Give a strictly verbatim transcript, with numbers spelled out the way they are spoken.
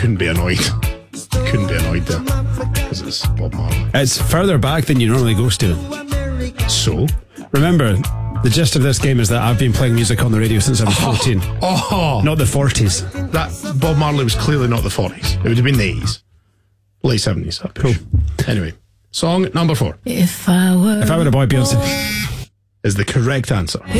couldn't be annoyed. Couldn't be annoyed there because it's Bob Marley. It's further back than you normally go, Stephen. So? Remember, the gist of this game is that I've been playing music on the radio since I was fourteen. Oh! Not the forties. That Bob Marley was clearly not the forties. It would have been the eighties. Late seventies. Cool. Anyway, song number four. If I were, if I were a boy, Beyonce is the correct answer.